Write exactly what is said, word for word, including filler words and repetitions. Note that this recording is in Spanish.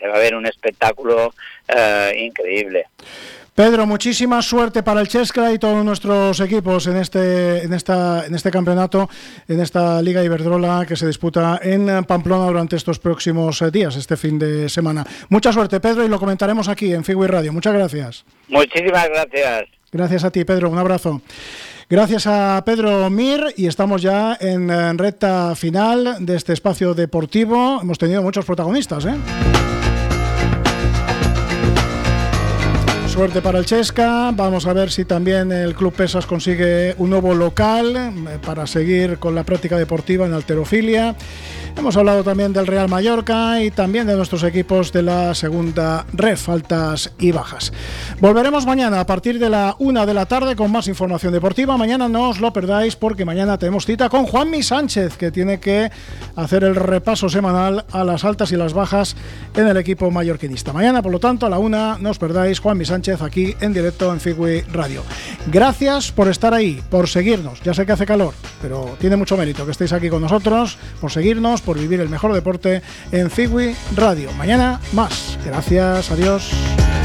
que va a haber un espectáculo eh, increíble. Pedro, muchísima suerte para el Chesca y todos nuestros equipos en este en esta en este campeonato, en esta Liga Iberdrola que se disputa en Pamplona durante estos próximos días, este fin de semana. Mucha suerte, Pedro, y lo comentaremos aquí en Figui Radio. Muchas gracias. Muchísimas gracias. Gracias a ti, Pedro. Un abrazo. Gracias a Pedro Mir, y estamos ya en, en recta final de este espacio deportivo. Hemos tenido muchos protagonistas, ¿eh? Suerte para el Chesca. Vamos a ver si también el Club Pesas consigue un nuevo local para seguir con la práctica deportiva en halterofilia. Hemos hablado también del Real Mallorca y también de nuestros equipos de la segunda ref, altas y bajas. Volveremos mañana a partir de la una de la tarde con más información deportiva. Mañana no os lo perdáis, porque mañana tenemos cita con Juanmi Sánchez, que tiene que hacer el repaso semanal a las altas y las bajas en el equipo mallorquinista. Mañana, por lo tanto, a la una, no os perdáis Juanmi Sánchez aquí en directo en Figui Radio. Gracias por estar ahí, por seguirnos. Ya sé que hace calor, pero tiene mucho mérito que estéis aquí con nosotros, por seguirnos, por vivir el mejor deporte en Figui Radio. Mañana más. Gracias, adiós.